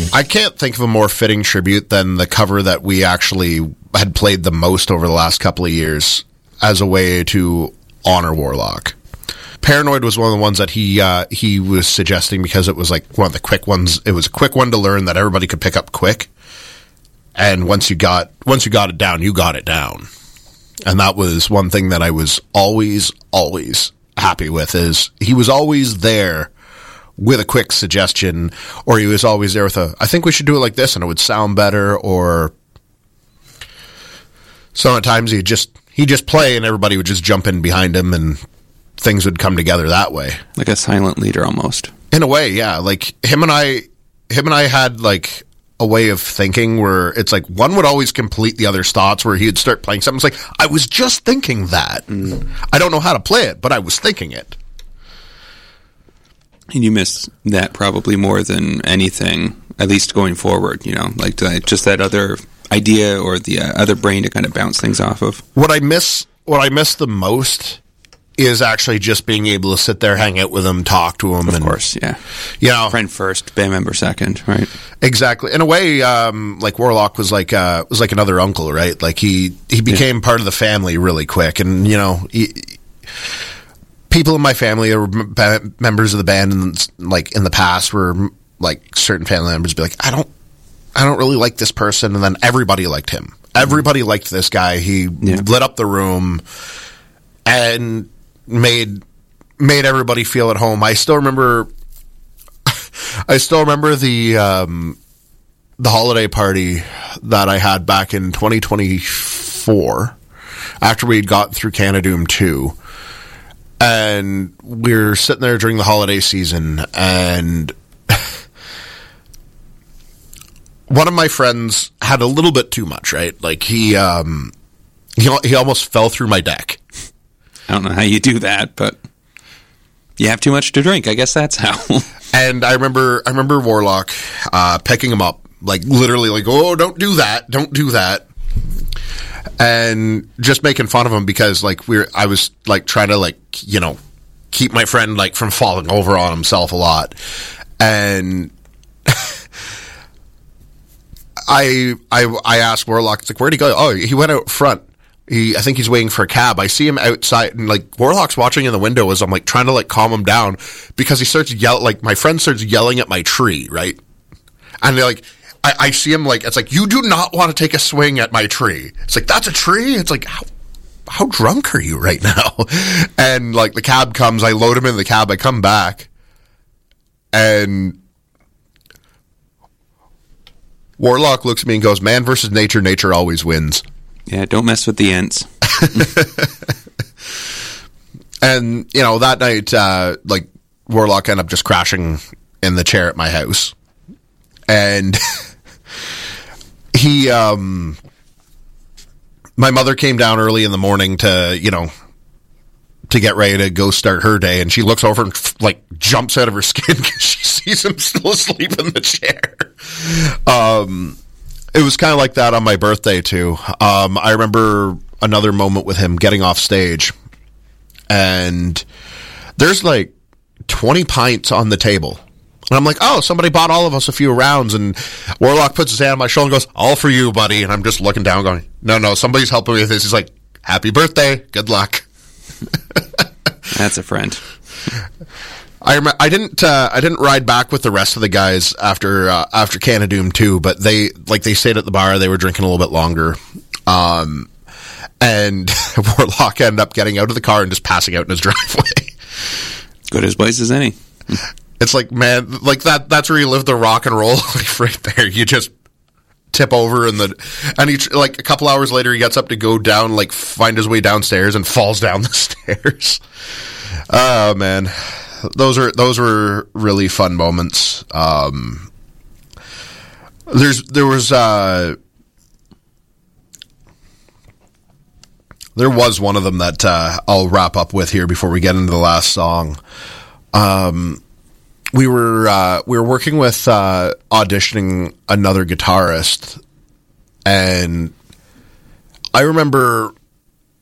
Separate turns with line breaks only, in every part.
I can't think of a more fitting tribute than the cover that we actually had played the most over the last couple of years as a way to honor Warlock. Paranoid was one of the ones that he was suggesting because it was like one of the quick ones. It was a quick one to learn that everybody could pick up quick. And once you got it down, you got it down. And that was one thing that I was always happy with, is he was always there with a quick suggestion, or he was always there with I think we should do it like this and it would sound better, or sometimes he'd just play and everybody would just jump in behind him and things would come together that way.
Like a silent leader almost.
In a way, yeah. Like him and I had like a way of thinking where it's like one would always complete the other's thoughts, where he'd start playing something. It's like, I was just thinking that. I don't know how to play it, but I was thinking it.
And you miss that probably more than anything, at least going forward, like just that other idea or the other brain to kind of bounce things off of.
What I miss the most is actually just being able to sit there, hang out with him, talk to him.
Of course, yeah. Friend first, band member second, right?
Exactly. In a way, like Warlock was like another uncle, right? Like he became part of the family really quick, and people in my family are members of the band, and like in the past were like certain family members be like, I don't really like this person, and then everybody liked him. Everybody liked this guy. He lit up the room and made everybody feel at home. I still remember the holiday party that I had back in 2024 after we'd gotten through Canadoom 2. And we were sitting there during the holiday season, and one of my friends had a little bit too much, right? Like he almost fell through my deck.
I don't know how you do that, but you have too much to drink. I guess that's how.
And I remember Warlock picking him up, like literally, like, oh, don't do that, and just making fun of him because like I was like trying to like keep my friend like from falling over on himself a lot, and I asked Warlock, it's like, where'd he go? Oh, he went out front. I think he's waiting for a cab. I see him outside, and like Warlock's watching in the window as I'm like trying to like calm him down, because he starts like my friend starts yelling at my tree, right? And they're like, I see him like, it's like, you do not want to take a swing at my tree. It's like, that's a tree? It's like, how drunk are you right now? And like the cab comes, I load him in the cab, I come back, and Warlock looks at me and goes, man versus nature, nature always wins.
Yeah, don't mess with the ants.
And, that night, like, Warlock ended up just crashing in the chair at my house. And my mother came down early in the morning to get ready to go start her day, and she looks over and, like, jumps out of her skin because she sees him still asleep in the chair. It was kind of like that on my birthday, too. I remember another moment with him getting off stage, and there's like 20 pints on the table. And I'm like, oh, somebody bought all of us a few rounds, and Warlock puts his hand on my shoulder and goes, all for you, buddy. And I'm just looking down going, no, somebody's helping me with this. He's like, happy birthday, good luck.
That's a friend.
I didn't ride back with the rest of the guys after Canadoom 2, but they stayed at the bar. They were drinking a little bit longer, and Warlock ended up getting out of the car and just passing out in his driveway.
Good as place as any.
It's like, man, like that's where you live the rock and roll life right there. You just tip over and like a couple hours later he gets up to go down, like find his way downstairs and falls down the stairs. Oh man. Those were really fun moments. There was one of them that I'll wrap up with here before we get into the last song. We were working with auditioning another guitarist, and I remember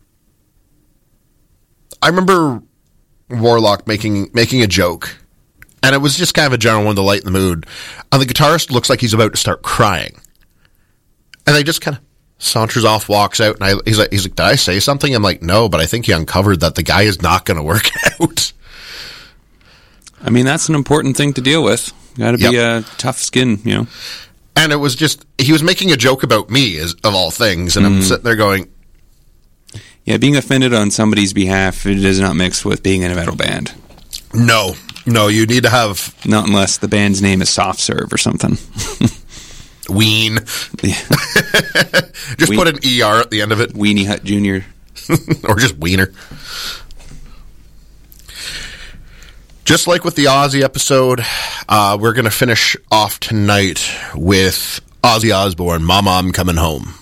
Warlock making a joke And it was just kind of a general one to lighten the mood. And the guitarist looks like he's about to start crying. And I just kind of saunters off, walks out, and he's like, did I say something? I'm like, no, but I think he uncovered that the guy is not going to work out.
I mean, that's an important thing to deal with. Got to be a tough skin, you know.
And it was just, he was making a joke about me, of all things, and I'm sitting there going...
Yeah, being offended on somebody's behalf, it does not mix with being in a metal band.
No, you need to have...
Not unless the band's name is Soft Serve or something.
Ween. Just put an ER at the end of it.
Weenie Hut Jr.
Or just Wiener. Just like with the Ozzy episode, we're going to finish off tonight with Ozzy Osbourne, Mama, I'm Coming Home.